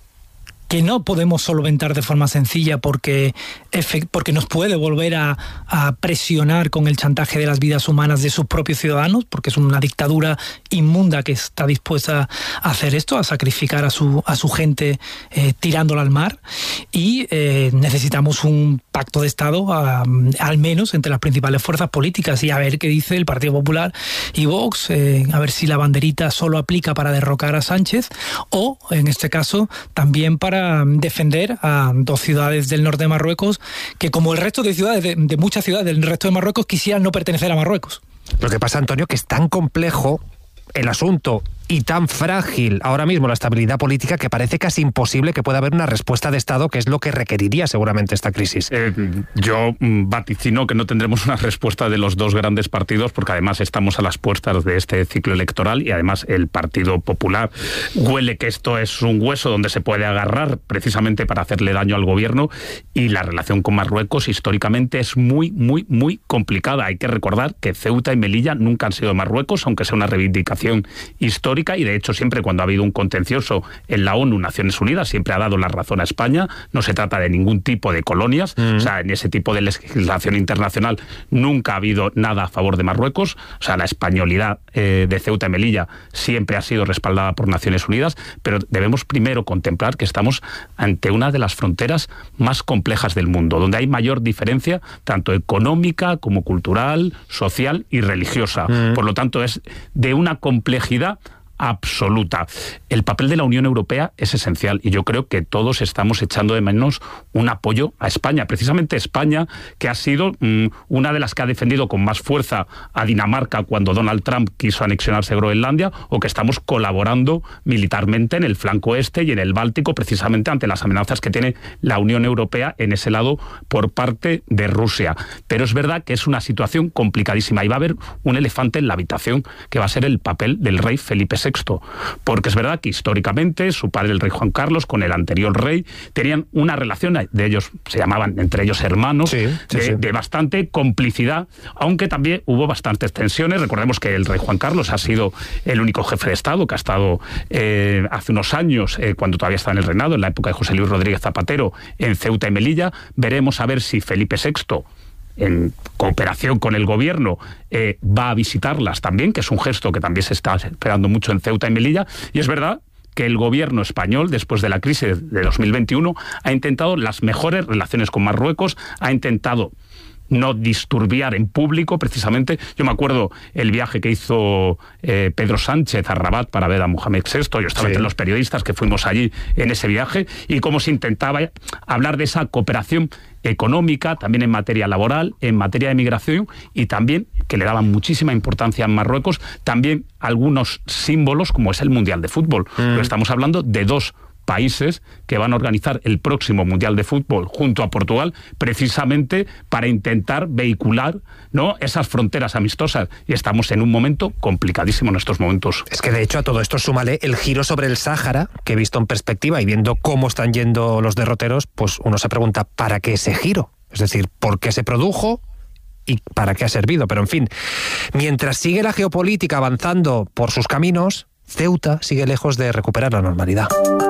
que no podemos solventar de forma sencilla porque, porque nos puede volver a, a presionar con el chantaje de las vidas humanas de sus propios ciudadanos, porque es una dictadura inmunda que está dispuesta a hacer esto, a sacrificar a su, a su gente eh, tirándola al mar, y eh, necesitamos un pacto de Estado, a, al menos entre las principales fuerzas políticas, y a ver qué dice el Partido Popular y Vox, eh, a ver si la banderita solo aplica para derrocar a Sánchez o, en este caso, también para defender a dos ciudades del norte de Marruecos que, como el resto de ciudades, de, de muchas ciudades del resto de Marruecos, quisieran no pertenecer a Marruecos. Lo que pasa, Antonio, que es tan complejo el asunto y tan frágil ahora mismo la estabilidad política que parece casi imposible que pueda haber una respuesta de Estado, que es lo que requeriría seguramente esta crisis. Eh, yo vaticino que no tendremos una respuesta de los dos grandes partidos, porque además estamos a las puertas de este ciclo electoral y además el Partido Popular huele que esto es un hueso donde se puede agarrar precisamente para hacerle daño al gobierno, y la relación con Marruecos históricamente es muy, muy, muy complicada. Hay que recordar que Ceuta y Melilla nunca han sido de Marruecos, aunque sea una reivindicación histórica, y de hecho siempre cuando ha habido un contencioso en la ONU, Naciones Unidas, siempre ha dado la razón a España. No se trata de ningún tipo de colonias, mm. o sea, en ese tipo de legislación internacional nunca ha habido nada a favor de Marruecos. O sea, la españolidad eh, de Ceuta y Melilla siempre ha sido respaldada por Naciones Unidas, pero debemos primero contemplar que estamos ante una de las fronteras más complejas del mundo, donde hay mayor diferencia tanto económica como cultural, social y religiosa. Mm. Por lo tanto, es de una complejidad absoluta. El papel de la Unión Europea es esencial y yo creo que todos estamos echando de menos un apoyo a España. Precisamente España, que ha sido mmm, una de las que ha defendido con más fuerza a Dinamarca cuando Donald Trump quiso anexionarse Groenlandia, o que estamos colaborando militarmente en el flanco este y en el Báltico, precisamente ante las amenazas que tiene la Unión Europea en ese lado por parte de Rusia. Pero es verdad que es una situación complicadísima y va a haber un elefante en la habitación, que va a ser el papel del rey Felipe sexto, porque es verdad que históricamente su padre, el rey Juan Carlos, con el anterior rey, tenían una relación, de ellos se llamaban entre ellos hermanos, sí, sí, de, sí. de bastante complicidad, aunque también hubo bastantes tensiones. Recordemos que el rey Juan Carlos ha sido el único jefe de Estado que ha estado eh, hace unos años, eh, cuando todavía estaba en el reinado, en la época de José Luis Rodríguez Zapatero, en Ceuta y Melilla. Veremos a ver si Felipe sexto, en cooperación con el gobierno, eh, va a visitarlas también, que es un gesto que también se está esperando mucho en Ceuta y Melilla. Y es verdad que el gobierno español, después de la crisis de dos mil veintiuno, ha intentado las mejores relaciones con Marruecos, ha intentado no disturbiar en público, precisamente. Yo me acuerdo el viaje que hizo eh, Pedro Sánchez a Rabat para ver a Mohamed sexto, yo estaba sí. entre los periodistas que fuimos allí en ese viaje, y cómo se intentaba hablar de esa cooperación económica, también en materia laboral, en materia de migración, y también que le daban muchísima importancia en Marruecos, también algunos símbolos como es el Mundial de Fútbol. Mm. Pero estamos hablando de dos países que van a organizar el próximo Mundial de Fútbol junto a Portugal, precisamente para intentar vehicular, ¿no?, esas fronteras amistosas, y estamos en un momento complicadísimo en estos momentos. Es que de hecho a todo esto súmale el giro sobre el Sáhara, que visto en perspectiva y viendo cómo están yendo los derroteros, pues uno se pregunta ¿para qué ese giro? Es decir, ¿por qué se produjo? ¿Y para qué ha servido? Pero en fin, mientras sigue la geopolítica avanzando por sus caminos, Ceuta sigue lejos de recuperar la normalidad.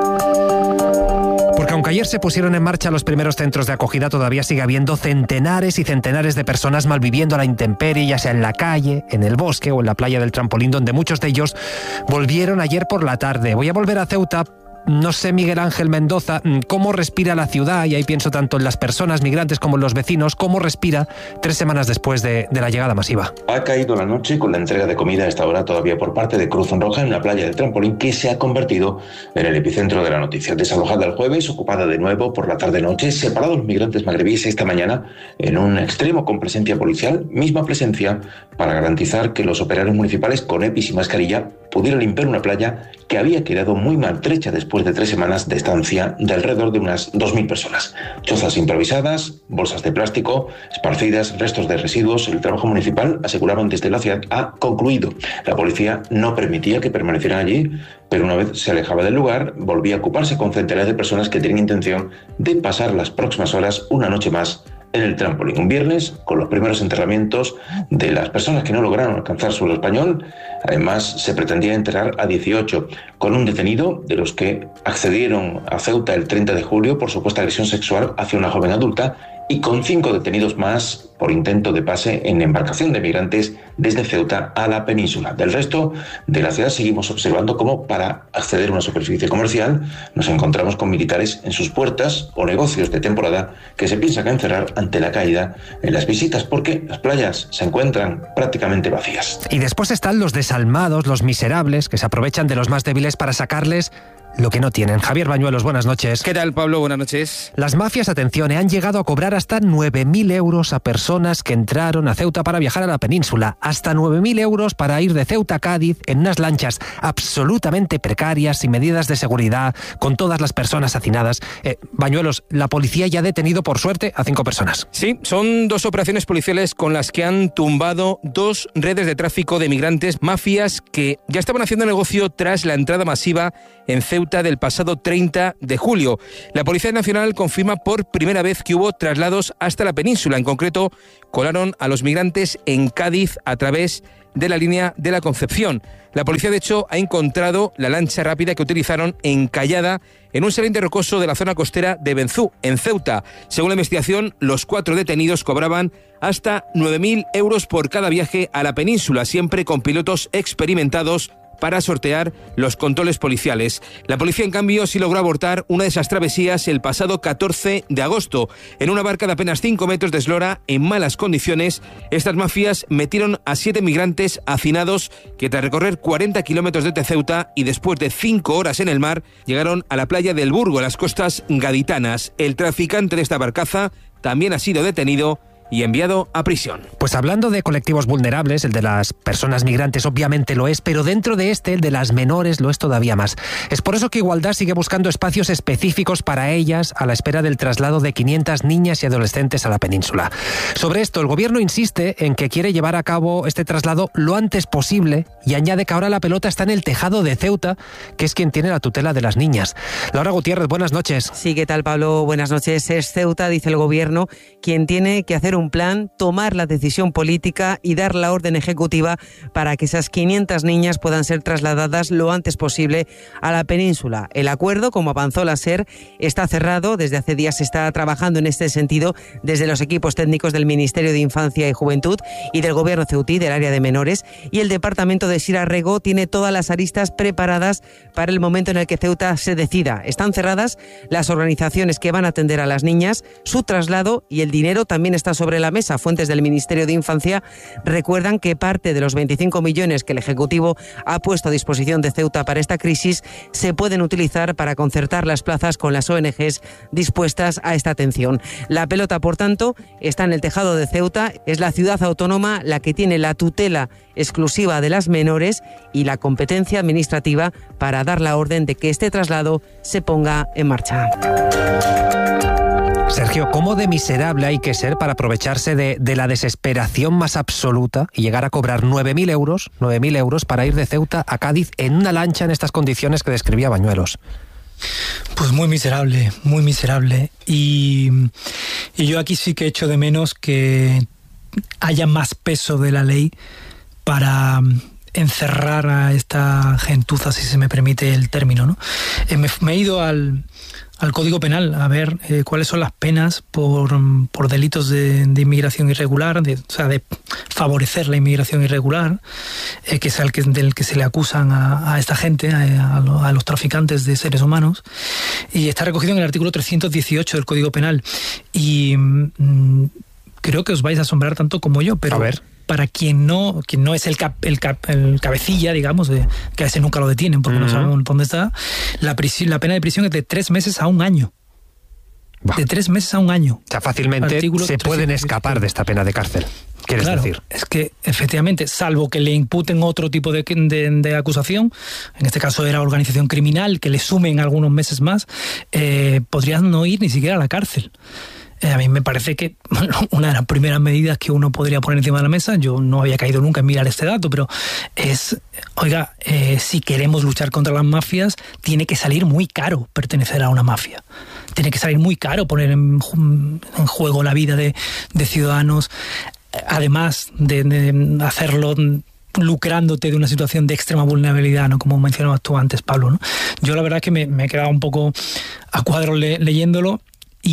Porque aunque ayer se pusieron en marcha los primeros centros de acogida, todavía sigue habiendo centenares y centenares de personas malviviendo a la intemperie, ya sea en la calle, en el bosque o en la playa del Trampolín, donde muchos de ellos volvieron ayer por la tarde. Voy a volver a Ceuta. No sé, Miguel Ángel Mendoza, cómo respira la ciudad, y ahí pienso tanto en las personas migrantes como en los vecinos, cómo respira tres semanas después de, de la llegada masiva. Ha caído la noche con la entrega de comida a esta hora todavía por parte de Cruz Roja en la playa del Trampolín, que se ha convertido en el epicentro de la noticia. Desalojada el jueves, ocupada de nuevo por la tarde-noche, separados los migrantes magrebíes esta mañana en un extremo con presencia policial, misma presencia para garantizar que los operarios municipales con EPIs y mascarilla pudieran limpiar una playa que había quedado muy maltrecha después de tres semanas de estancia de alrededor de unas dos mil personas. Chozas improvisadas, bolsas de plástico esparcidas, restos de residuos. El trabajo municipal, aseguraban desde la ciudad, ha concluido. La policía no permitía que permanecieran allí, pero una vez se alejaba del lugar, volvía a ocuparse con centenares de personas que tenían intención de pasar las próximas horas una noche más en el trampolín. Un viernes con los primeros enterramientos de las personas que no lograron alcanzar suelo español. Además, se pretendía enterrar a dieciocho, con un detenido de los que accedieron a Ceuta el treinta de julio por supuesta agresión sexual hacia una joven adulta, y con cinco detenidos más por intento de pase en embarcación de migrantes desde Ceuta a la península. Del resto de la ciudad seguimos observando cómo para acceder a una superficie comercial nos encontramos con militares en sus puertas o negocios de temporada que se piensan encerrar ante la caída en las visitas, porque las playas se encuentran prácticamente vacías. Y después están los desalmados, los miserables, que se aprovechan de los más débiles para sacarles lo que no tienen. Javier Bañuelos, buenas noches. ¿Qué tal, Pablo? Buenas noches. Las mafias, atención, han llegado a cobrar hasta nueve mil euros a personas que entraron a Ceuta para viajar a la península. Hasta nueve mil euros para ir de Ceuta a Cádiz en unas lanchas absolutamente precarias, sin medidas de seguridad, con todas las personas hacinadas. Eh, Bañuelos, la policía ya ha detenido, por suerte, a cinco personas. Sí, son dos operaciones policiales con las que han tumbado dos redes de tráfico de migrantes, mafias que ya estaban haciendo negocio tras la entrada masiva en Ceuta del pasado treinta de julio. La Policía Nacional confirma por primera vez que hubo traslados hasta la península. En concreto, colaron a los migrantes en Cádiz a través de la línea de la Concepción. La policía, de hecho, ha encontrado la lancha rápida que utilizaron encallada en un saliente rocoso de la zona costera de Benzú, en Ceuta. Según la investigación, los cuatro detenidos cobraban hasta nueve mil euros por cada viaje a la península, siempre con pilotos experimentados para sortear los controles policiales. La policía, en cambio, sí logró abortar una de esas travesías el pasado catorce de agosto. En una barca de apenas cinco metros de eslora, en malas condiciones, estas mafias metieron a siete migrantes hacinados que, tras recorrer cuarenta kilómetros desde Ceuta y después de cinco horas en el mar, llegaron a la playa del Burgo, en las costas gaditanas. El traficante de esta barcaza también ha sido detenido y enviado a prisión. Pues hablando de colectivos vulnerables, el de las personas migrantes obviamente lo es, pero dentro de este, el de las menores, lo es todavía más. Es por eso que Igualdad sigue buscando espacios específicos para ellas a la espera del traslado de quinientas niñas y adolescentes a la península. Sobre esto, el gobierno insiste en que quiere llevar a cabo este traslado lo antes posible y añade que ahora la pelota está en el tejado de Ceuta, que es quien tiene la tutela de las niñas. Laura Gutiérrez, buenas noches. Sí, ¿qué tal, Pablo? Buenas noches. Es Ceuta, dice el gobierno, quien tiene que hacer un un plan, tomar la decisión política y dar la orden ejecutiva para que esas quinientas niñas puedan ser trasladadas lo antes posible a la península. El acuerdo, como avanzó la SER, está cerrado. Desde hace días se está trabajando en este sentido desde los equipos técnicos del Ministerio de Infancia y Juventud y del Gobierno ceutí, del área de menores, y el Departamento de Sira Rego tiene todas las aristas preparadas para el momento en el que Ceuta se decida. Están cerradas las organizaciones que van a atender a las niñas, su traslado y el dinero también está sobre la mesa. Fuentes del Ministerio de Infancia recuerdan que parte de los veinticinco millones que el Ejecutivo ha puesto a disposición de Ceuta para esta crisis se pueden utilizar para concertar las plazas con las O N Ges dispuestas a esta atención. La pelota, por tanto, está en el tejado de Ceuta. Es la ciudad autónoma la que tiene la tutela exclusiva de las menores y la competencia administrativa para dar la orden de que este traslado se ponga en marcha. Sergio, ¿cómo de miserable hay que ser para aprovecharse de, de la desesperación más absoluta y llegar a cobrar nueve mil euros, nueve mil euros para ir de Ceuta a Cádiz en una lancha en estas condiciones que describía Bañuelos? Pues muy miserable, muy miserable. Y, y yo aquí sí que echo de menos que haya más peso de la ley para encerrar a esta gentuza, si se me permite el término, ¿no? Eh, me, me he ido al... al Código Penal, a ver eh, cuáles son las penas por, por delitos de, de inmigración irregular, de, o sea, de favorecer la inmigración irregular, eh, que es el que, del que se le acusan a, a esta gente, a, a, lo, a los traficantes de seres humanos, y está recogido en el artículo trescientos dieciocho del Código Penal. Y mmm, creo que os vais a asombrar tanto como yo, pero... A ver. Para quien no quien no es el, cap, el, cap, el cabecilla, digamos, de, que a ese nunca lo detienen porque uh-huh. no sabemos dónde está, la, prisión, la pena de prisión es de tres meses a un año. Bah. De tres meses a un año. O sea, fácilmente Artículo se pueden escapar de esta pena de cárcel. ¿Quieres claro, decir? Es que, efectivamente, salvo que le imputen otro tipo de, de, de acusación, en este caso era organización criminal, que le sumen algunos meses más, eh, podrían no ir ni siquiera a la cárcel. eh, a mí me parece que bueno, una de las primeras medidas que uno podría poner encima de la mesa, yo no había caído nunca en mirar este dato, pero es, oiga, eh, si queremos luchar contra las mafias, tiene que salir muy caro pertenecer a una mafia. Tiene que salir muy caro poner en, en juego la vida de, de ciudadanos, además de, de hacerlo lucrándote de una situación de extrema vulnerabilidad, ¿no? Como mencionabas tú antes, Pablo, ¿no? Yo la verdad es que me, me he quedado un poco a cuadros le, leyéndolo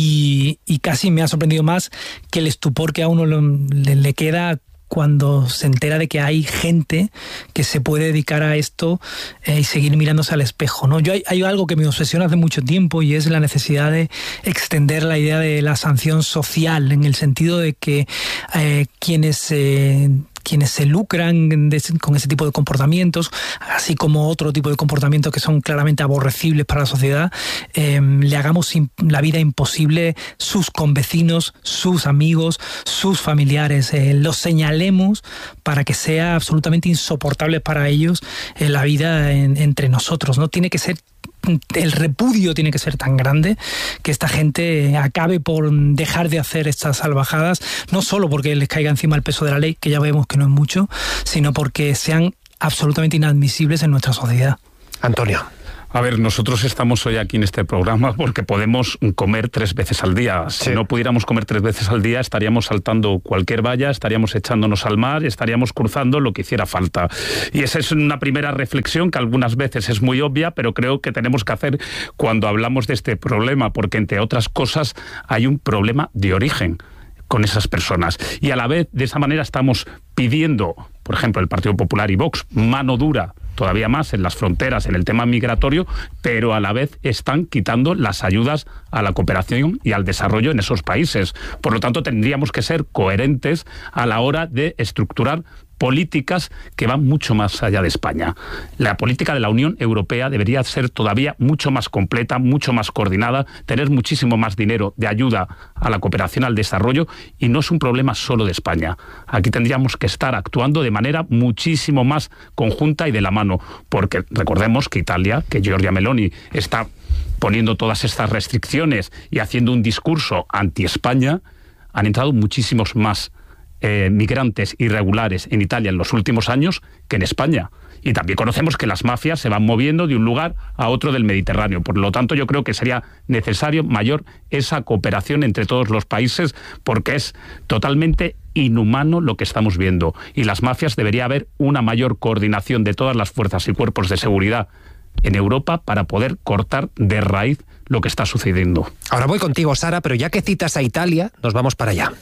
y, y casi me ha sorprendido más que el estupor que a uno le, le queda cuando se entera de que hay gente que se puede dedicar a esto eh, y seguir mirándose al espejo, ¿no? Yo hay, hay algo que me obsesiona hace mucho tiempo y es la necesidad de extender la idea de la sanción social, en el sentido de que eh, quienes... Eh, quienes se lucran de, con ese tipo de comportamientos, así como otro tipo de comportamientos que son claramente aborrecibles para la sociedad, eh, le hagamos la vida imposible sus convecinos, sus amigos, sus familiares, eh, los señalemos para que sea absolutamente insoportable para ellos eh, la vida en, entre nosotros, ¿no? Tiene que ser el repudio tiene que ser tan grande que esta gente acabe por dejar de hacer estas salvajadas, no solo porque les caiga encima el peso de la ley, que ya vemos que no es mucho, sino porque sean absolutamente inadmisibles en nuestra sociedad. Antonio. A ver, nosotros estamos hoy aquí en este programa porque podemos comer tres veces al día. Si sí. no pudiéramos comer tres veces al día, estaríamos saltando cualquier valla, estaríamos echándonos al mar, estaríamos cruzando lo que hiciera falta. Y esa es una primera reflexión que algunas veces es muy obvia, pero creo que tenemos que hacer cuando hablamos de este problema, porque entre otras cosas hay un problema de origen con esas personas. Y a la vez, de esa manera, estamos pidiendo, por ejemplo, el Partido Popular y Vox, mano dura todavía más en las fronteras, en el tema migratorio, pero a la vez están quitando las ayudas a la cooperación y al desarrollo en esos países. Por lo tanto, tendríamos que ser coherentes a la hora de estructurar políticas que van mucho más allá de España. La política de la Unión Europea debería ser todavía mucho más completa, mucho más coordinada, tener muchísimo más dinero de ayuda a la cooperación al desarrollo, y no es un problema solo de España. Aquí tendríamos que estar actuando de manera muchísimo más conjunta y de la mano, porque recordemos que Italia, que Giorgia Meloni está poniendo todas estas restricciones y haciendo un discurso anti-España, han entrado muchísimos más Eh, migrantes irregulares en Italia en los últimos años que en España. Y también conocemos que las mafias se van moviendo de un lugar a otro del Mediterráneo. Por lo tanto, yo creo que sería necesario mayor esa cooperación entre todos los países, porque es totalmente inhumano lo que estamos viendo. Y las mafias, debería haber una mayor coordinación de todas las fuerzas y cuerpos de seguridad en Europa para poder cortar de raíz lo que está sucediendo. Ahora voy contigo, Sara, pero ya que citas a Italia, nos vamos para allá.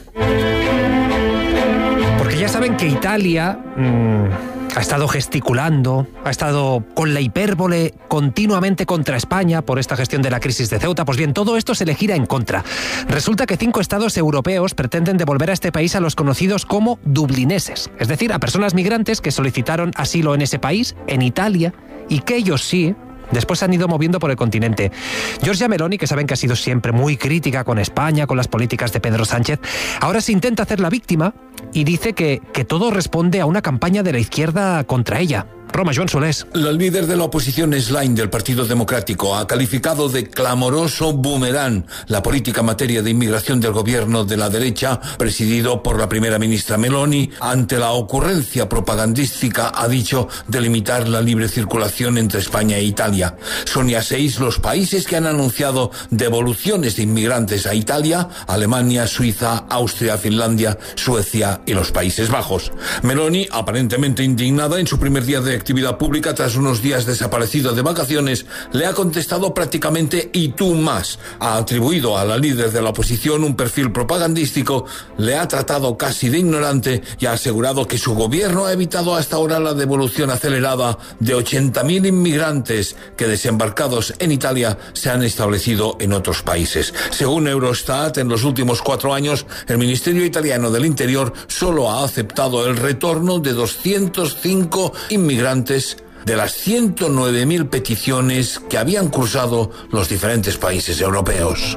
Porque ya saben que Italia mmm, ha estado gesticulando, ha estado con la hipérbole continuamente contra España por esta gestión de la crisis de Ceuta. Pues bien, todo esto se le gira en contra. Resulta que cinco estados europeos pretenden devolver a este país a los conocidos como dublineses, es decir, a personas migrantes que solicitaron asilo en ese país, en Italia, y que ellos sí después se han ido moviendo por el continente. Giorgia Meloni, que saben que ha sido siempre muy crítica con España, con las políticas de Pedro Sánchez, ahora se intenta hacer la víctima y dice que, que todo responde a una campaña de la izquierda contra ella. Roma, Joan Solés. La líder de la oposición Schlein del Partido Democrático ha calificado de clamoroso boomerang la política en materia de inmigración del gobierno de la derecha, presidido por la primera ministra Meloni, ante la ocurrencia propagandística, ha dicho, de limitar la libre circulación entre España e Italia. Son ya seis los países que han anunciado devoluciones de inmigrantes a Italia: Alemania, Suiza, Austria, Finlandia, Suecia y los Países Bajos. Meloni, aparentemente indignada en su primer día de actividad pública tras unos días desaparecido de vacaciones, le ha contestado prácticamente "y tú más". Ha atribuido a la líder de la oposición un perfil propagandístico, le ha tratado casi de ignorante y ha asegurado que su gobierno ha evitado hasta ahora la devolución acelerada de ochenta mil inmigrantes que, desembarcados en Italia, se han establecido en otros países. Según Eurostat, en los últimos cuatro años, el Ministerio Italiano del Interior solo ha aceptado el retorno de doscientos cinco inmigrantes de las ciento nueve mil peticiones que habían cursado los diferentes países europeos.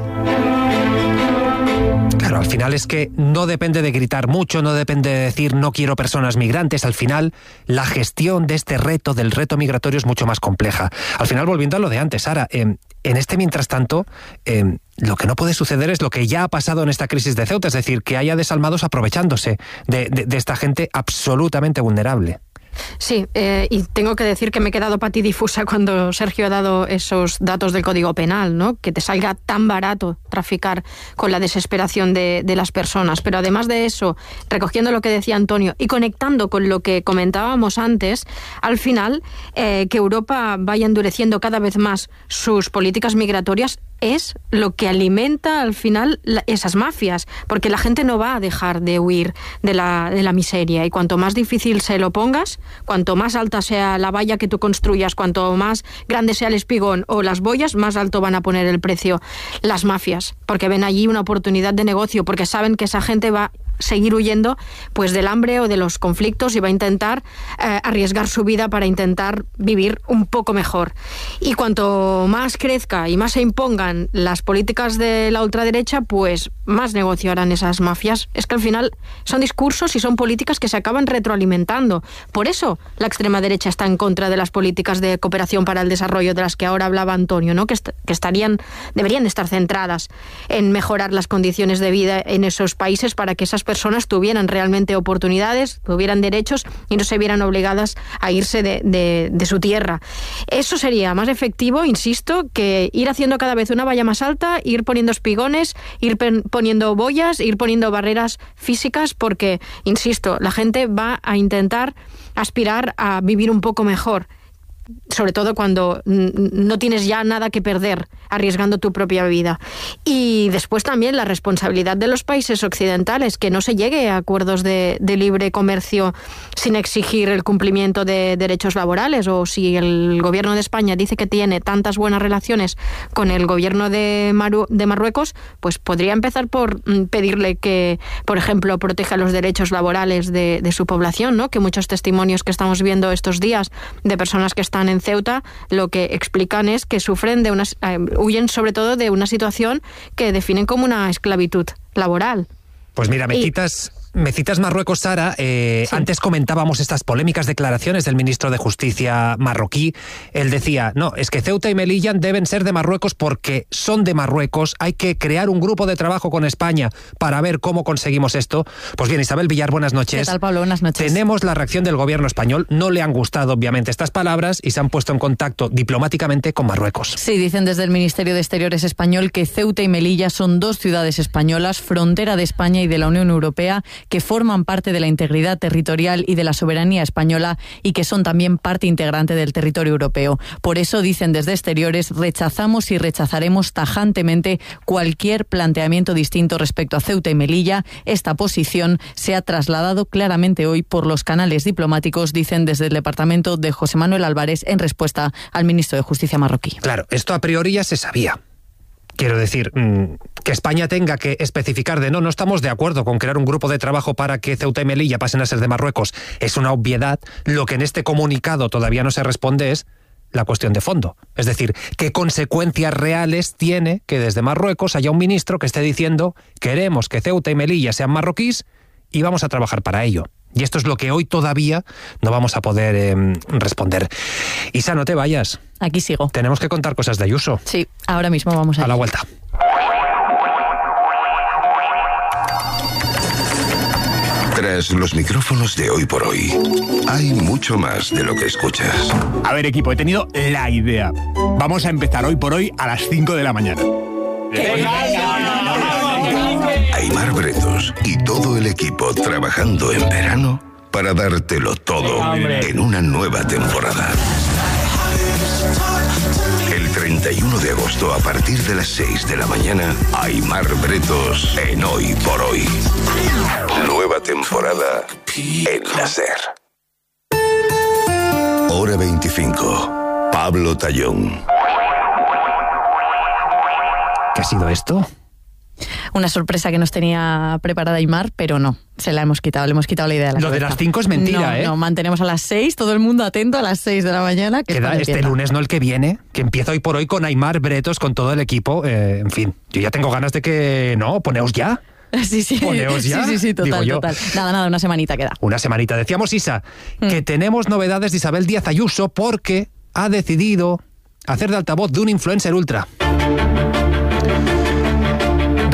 Claro, al final es que no depende de gritar mucho, no depende de decir no quiero personas migrantes. Al final, la gestión de este reto, del reto migratorio, es mucho más compleja. Al final, volviendo a lo de antes, Sara, eh, en este mientras tanto, eh, lo que no puede suceder es lo que ya ha pasado en esta crisis de Ceuta, es decir, que haya desalmados aprovechándose de, de, de esta gente absolutamente vulnerable. Sí, eh, y tengo que decir que me he quedado patidifusa cuando Sergio ha dado esos datos del Código Penal, ¿no? Que te salga tan barato traficar con la desesperación de, de las personas. Pero además de eso, recogiendo lo que decía Antonio y conectando con lo que comentábamos antes, al final, eh, que Europa vaya endureciendo cada vez más sus políticas migratorias es lo que alimenta al final la, esas mafias, porque la gente no va a dejar de huir de la, de la miseria, y cuanto más difícil se lo pongas, cuanto más alta sea la valla que tú construyas, cuanto más grande sea el espigón o las boyas, más alto van a poner el precio las mafias, porque ven allí una oportunidad de negocio, porque saben que esa gente va seguir huyendo pues del hambre o de los conflictos y va a intentar eh, arriesgar su vida para intentar vivir un poco mejor. Y cuanto más crezca y más se impongan las políticas de la ultraderecha, pues más negocio harán esas mafias. Es que al final son discursos y son políticas que se acaban retroalimentando. Por eso la extrema derecha está en contra de las políticas de cooperación para el desarrollo de las que ahora hablaba Antonio, ¿no? que, est- que estarían, deberían estar centradas en mejorar las condiciones de vida en esos países para que esas personas tuvieran realmente oportunidades, tuvieran derechos y no se vieran obligadas a irse de, de, de su tierra. Eso sería más efectivo, insisto, que ir haciendo cada vez una valla más alta, ir poniendo espigones, ir pen- poniendo boyas, ir poniendo barreras físicas, porque, insisto, la gente va a intentar aspirar a vivir un poco mejor, sobre todo cuando no tienes ya nada que perder arriesgando tu propia vida. Y después también la responsabilidad de los países occidentales, que no se llegue a acuerdos de, de libre comercio sin exigir el cumplimiento de derechos laborales, o si el gobierno de España dice que tiene tantas buenas relaciones con el gobierno de, Maru- de Marruecos, pues podría empezar por pedirle que, por ejemplo, proteja los derechos laborales de, de su población, ¿no? Que muchos testimonios que estamos viendo estos días de personas que están en Ceuta, lo que explican es que sufren de unas, eh, huyen sobre todo de una situación que definen como una esclavitud laboral. Pues mira, me y, citas... Me citas Marruecos, Sara. Eh, sí. Antes comentábamos estas polémicas declaraciones del ministro de Justicia marroquí. Él decía, no, es que Ceuta y Melilla deben ser de Marruecos porque son de Marruecos. Hay que crear un grupo de trabajo con España para ver cómo conseguimos esto. Pues bien, Isabel Villar, buenas noches. ¿Qué tal, Pablo? Buenas noches. Tenemos la reacción del gobierno español. No le han gustado, obviamente, estas palabras y se han puesto en contacto diplomáticamente con Marruecos. Sí, dicen desde el Ministerio de Exteriores español que Ceuta y Melilla son dos ciudades españolas, frontera de España y de la Unión Europea, que forman parte de la integridad territorial y de la soberanía española y que son también parte integrante del territorio europeo. Por eso, dicen desde Exteriores, rechazamos y rechazaremos tajantemente cualquier planteamiento distinto respecto a Ceuta y Melilla. Esta posición se ha trasladado claramente hoy por los canales diplomáticos, dicen desde el departamento de José Manuel Álvarez, en respuesta al ministro de Justicia marroquí. Claro, esto a priori ya se sabía. Quiero decir, que España tenga que especificar de no, no estamos de acuerdo con crear un grupo de trabajo para que Ceuta y Melilla pasen a ser de Marruecos, es una obviedad. Lo que en este comunicado todavía no se responde es la cuestión de fondo. Es decir, ¿qué consecuencias reales tiene que desde Marruecos haya un ministro que esté diciendo queremos que Ceuta y Melilla sean marroquíes y vamos a trabajar para ello? Y esto es lo que hoy todavía no vamos a poder eh, responder. Isa, no te vayas. Aquí sigo. Tenemos que contar cosas de Ayuso. Sí, ahora mismo vamos a... A la vuelta. Tras los micrófonos de Hoy por Hoy, hay mucho más de lo que escuchas. A ver, equipo, he tenido la idea. Vamos a empezar Hoy por Hoy a las cinco de la mañana. Aimar Bretos y todo el equipo trabajando en verano para dártelo todo en una nueva temporada. El treinta y uno de agosto, a partir de las seis de la mañana, Aimar Bretos en Hoy por Hoy. Nueva temporada en la SER. Hora veinticinco. Pablo Tallón. ¿Qué ha sido esto? Una sorpresa que nos tenía preparada Aimar, pero no, se la hemos quitado, le hemos quitado la idea de la Lo cabeza. de las cinco es mentira, no, ¿eh? No, mantenemos a las seis, todo el mundo atento a las seis de la mañana. Que Queda este lunes, no el que viene, que empieza Hoy por Hoy con Aimar Bretos, con todo el equipo. Eh, en fin, yo ya tengo ganas de que... No, poneos ya. Sí, sí, Poneos ya, sí, sí, sí, total, digo yo. total. Nada, nada, una semanita queda. Una semanita. Decíamos, Isa, Mm. que tenemos novedades de Isabel Díaz Ayuso porque ha decidido hacer de altavoz de un influencer ultra.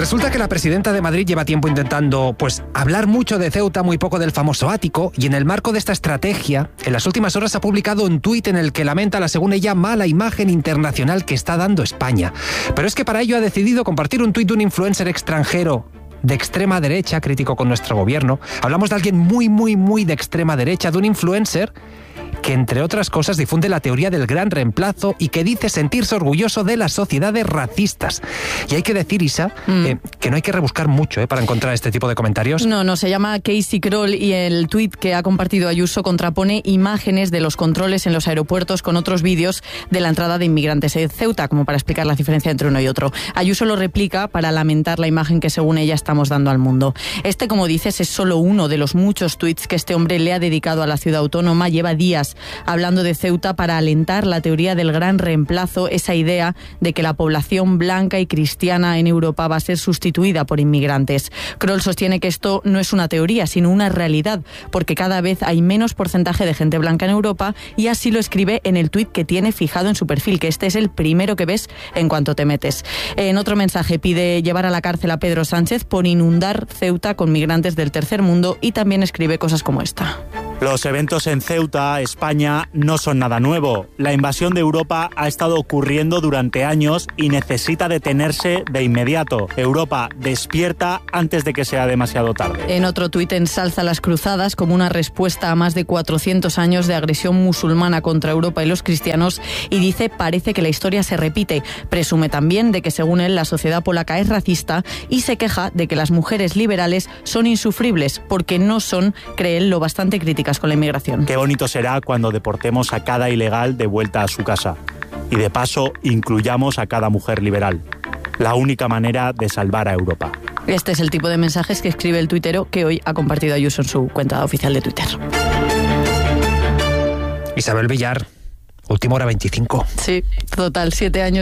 Resulta que la presidenta de Madrid lleva tiempo intentando, pues, hablar mucho de Ceuta, muy poco del famoso ático, y en el marco de esta estrategia, en las últimas horas ha publicado un tuit en el que lamenta la, según ella, mala imagen internacional que está dando España. Pero es que para ello ha decidido compartir un tuit de un influencer extranjero de extrema derecha, crítico con nuestro gobierno. Hablamos de alguien muy, muy, muy de extrema derecha, de un influencer que, entre otras cosas, difunde la teoría del gran reemplazo y que dice sentirse orgulloso de las sociedades racistas. Y hay que decir, Isa, mm. eh, que no hay que rebuscar mucho eh, para encontrar este tipo de comentarios. No, no, se llama Casey Kroll y el tuit que ha compartido Ayuso contrapone imágenes de los controles en los aeropuertos con otros vídeos de la entrada de inmigrantes en Ceuta, como para explicar la diferencia entre uno y otro. Ayuso lo replica para lamentar la imagen que, según ella, estamos dando al mundo. Este, como dices, es solo uno de los muchos tuits que este hombre le ha dedicado a la ciudad autónoma. Lleva días hablando de Ceuta para alentar la teoría del gran reemplazo, esa idea de que la población blanca y cristiana en Europa va a ser sustituida por inmigrantes. Kroll sostiene que esto no es una teoría, sino una realidad, porque cada vez hay menos porcentaje de gente blanca en Europa, y así lo escribe en el tuit que tiene fijado en su perfil, que este es el primero que ves en cuanto te metes. En otro mensaje pide llevar a la cárcel a Pedro Sánchez por inundar Ceuta con migrantes del tercer mundo, y también escribe cosas como esta. Los eventos en Ceuta, España, no son nada nuevo. La invasión de Europa ha estado ocurriendo durante años y necesita detenerse de inmediato. Europa, despierta antes de que sea demasiado tarde. En otro tuit ensalza las cruzadas como una respuesta a más de cuatrocientos años de agresión musulmana contra Europa y los cristianos, y dice: parece que la historia se repite. Presume también de que, según él, la sociedad polaca es racista, y se queja de que las mujeres liberales son insufribles porque no son, cree él, lo bastante críticas con la inmigración. Qué bonito será cuando deportemos a cada ilegal de vuelta a su casa y, de paso, incluyamos a cada mujer liberal. La única manera de salvar a Europa. Este es el tipo de mensajes que escribe el tuitero que hoy ha compartido Ayuso en su cuenta oficial de Twitter. Isabel Villar, última hora veinticinco. Sí, total, siete años.